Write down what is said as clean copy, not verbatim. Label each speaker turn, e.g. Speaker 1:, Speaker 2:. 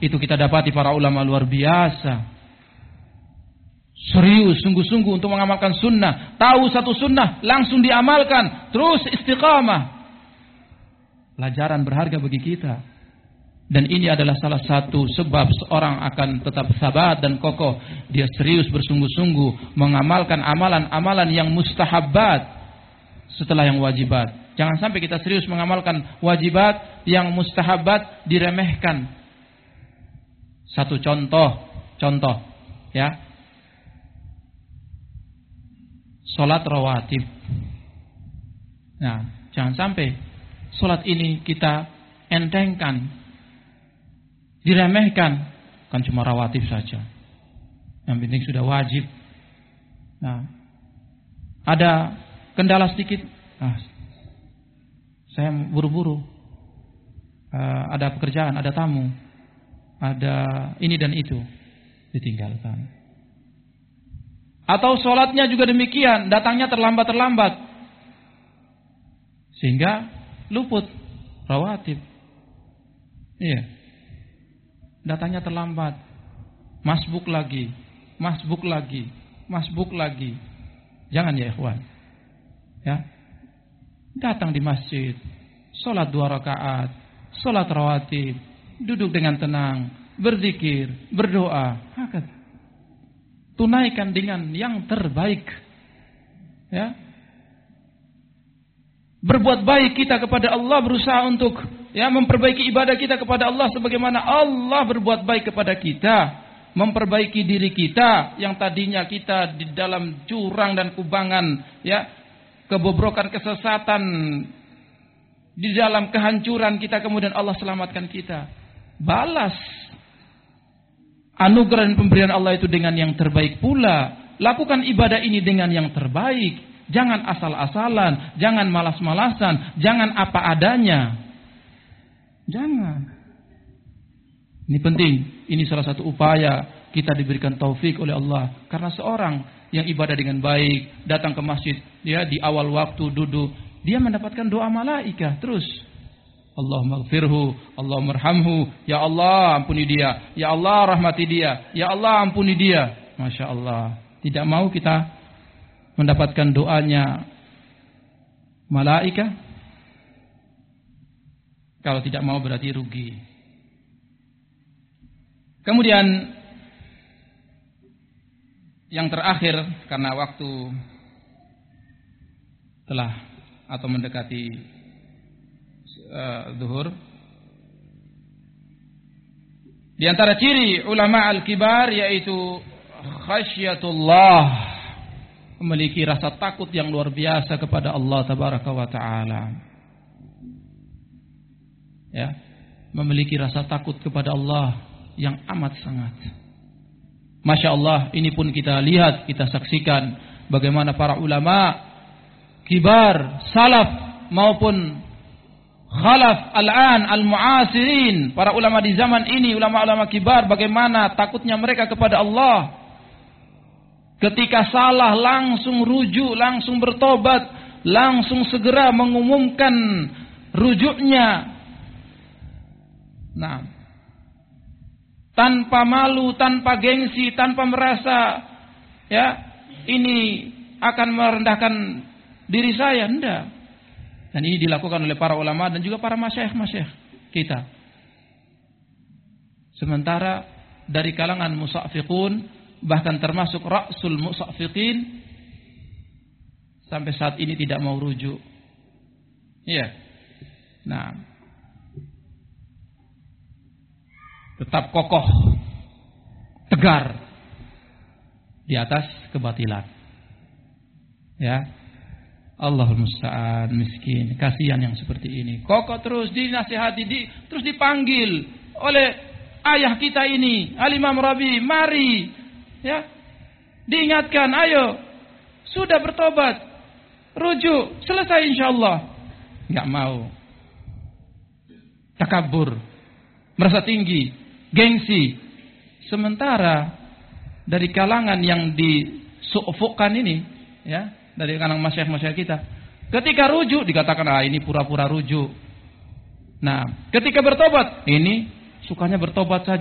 Speaker 1: Itu kita dapati para ulama luar biasa. Serius, sungguh-sungguh untuk mengamalkan sunnah. Tahu satu sunnah, langsung diamalkan. Terus istiqamah. Pelajaran berharga bagi kita. Dan ini adalah salah satu sebab seorang akan tetap sabat dan kokoh. Dia serius bersungguh-sungguh mengamalkan amalan-amalan yang mustahabbat setelah yang wajibat. Jangan sampai kita serius mengamalkan wajibat, yang mustahabbat diremehkan. Satu contoh ya. Salat rawatib. Nah, jangan sampai salat ini kita entengkan, diremehkan, kan cuma rawatib saja. Yang penting sudah wajib. Nah, ada kendala sedikit. Saya buru-buru. Ada pekerjaan, ada tamu, ada ini dan itu, ditinggalkan. Atau sholatnya juga demikian, datangnya terlambat-terlambat, sehingga luput rawatib. Iya, datangnya terlambat, masbuk lagi. Jangan ya ikhwan. Ya, datang di masjid, sholat 2 rakaat, sholat rawatib, duduk dengan tenang, berzikir, berdoa, tunaikan dengan yang terbaik. Ya. Berbuat baik kita kepada Allah, berusaha untuk memperbaiki ibadah kita kepada Allah sebagaimana Allah berbuat baik kepada kita. Memperbaiki diri kita yang tadinya kita di dalam jurang dan kubangan, kebobrokan, kesesatan, di dalam kehancuran kita, kemudian Allah selamatkan kita. Balas anugerah dan pemberian Allah itu dengan yang terbaik pula. Lakukan ibadah ini dengan yang terbaik. Jangan asal-asalan, jangan malas-malasan, jangan apa adanya. Jangan. Ini penting. Ini salah satu upaya kita diberikan taufik oleh Allah. Karena seorang yang ibadah dengan baik, datang ke masjid, dia di awal waktu duduk, dia mendapatkan doa malaikah terus. Allahumma gfirhu, Allahumma arhamhu, ya Allah ampuni dia, ya Allah rahmati dia, ya Allah ampuni dia. Masya Allah. Tidak mau kita mendapatkan doanya malaikah? Kalau tidak mau berarti rugi. Kemudian yang terakhir, karena waktu telah atau mendekati zuhur. Di antara ciri ulama al-kibar yaitu khasyatullah, memiliki rasa takut yang luar biasa kepada Allah tabaraka wa taala. Ya, memiliki rasa takut kepada Allah yang amat sangat. Masya Allah, ini pun kita lihat, kita saksikan bagaimana para ulama kibar, salaf maupun khalaf al-an al-mu'asirin, para ulama di zaman ini, ulama-ulama kibar, bagaimana takutnya mereka kepada Allah. Ketika salah langsung rujuk, langsung bertobat, langsung segera mengumumkan rujuknya. Nah, tanpa malu, tanpa gengsi, tanpa merasa ini akan merendahkan diri saya, enggak. Dan ini dilakukan oleh para ulama dan juga para masyayikh kita. Sementara dari kalangan musaffiqun, bahkan termasuk ra'sul musaffiqin, sampai saat ini tidak mau rujuk. Iya. Nah, tetap kokoh, tegar di atas kebatilan. Ya. Allahul musta'an, miskin, kasihan yang seperti ini. Kokoh terus dinasihati, terus dipanggil oleh ayah kita ini, Al-Imam Rabi, mari, diingatkan, ayo, sudah bertobat, rujuk, selesai insyaallah. Enggak mau. Takabur, merasa tinggi, gengsi. Sementara dari kalangan yang disu'fukan ini, dari kalangan masyayikh kita, ketika rujuk dikatakan ini pura-pura rujuk. Nah, ketika bertobat, ini sukanya bertobat saja.